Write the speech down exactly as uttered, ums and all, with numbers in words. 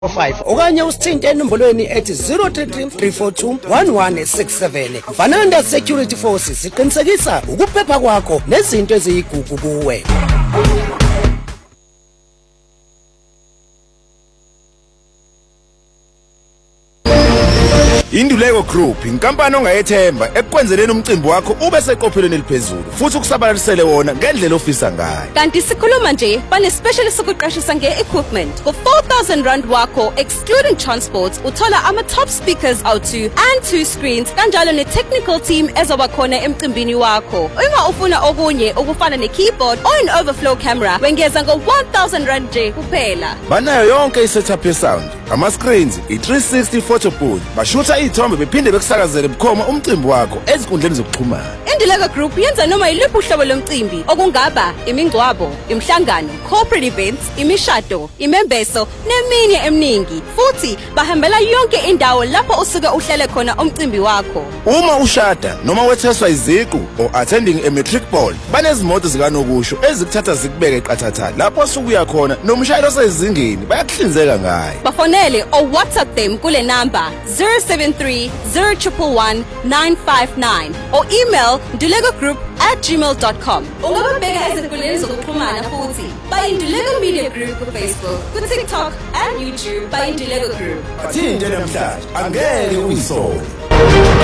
five okanye usithinte enombolweni ethi zero three three three four two one one six seven. Vananda Security Forces siqinisekisa ukuphepha kwakho nezinto eziyigugu kuwe. Induleko Group inkampani ongayethemba ekwenzeleni umcimbi wakho ube seqophelweni eliphezulu futhi ukusabalalisele wona ngendlela ofisa ngayo. Kanti sikhuluma nje bane specialist sokuqashisa nge-equipment ku four thousand rand wakho excluding transport uthola ama top speakers out two and two screens kanjalo ne-technical team ezoba khona emcimbini wakho. Uma ufuna okunye okufana ne-keyboard or an overflow camera wengeza ngo one thousand rand nje kuphela. Banayo yonke i-setup ye-sound, ama-screens, i-three sixty photo booth, bashutha ithombe bephinde bekusakazele bukhoma umcimbi wakho ezinkundleni zokuxhumana. Induleko Group yenza noma yiliphi uhlobo lomcimbi okungaba imingcwabo, imhlangano, corporate events, imishado, imembeso neminye eminingi futhi bahambela yonke indawo lapho usuke uhlele khona umcimbi wakho. Uma ushada noma wetheswa iziqu or attending a matric ball banezimoto zikanokusho ezikuthatha zikubeke eqathatha lapho usukuya khona nomshayeli osezingeni bayakuhlinzeka ngayo. Bafonele or WhatsApp them kule number zero seven three zero one one nine five nine or email ndulekogroup at gmail dot com. Ungababheka ezinkundleni zokuxhumana futhi bayinduleko Media Group ku Facebook, ku TikTok and YouTube bayinduleko Group. Athinte namhlanje angeke uyisole.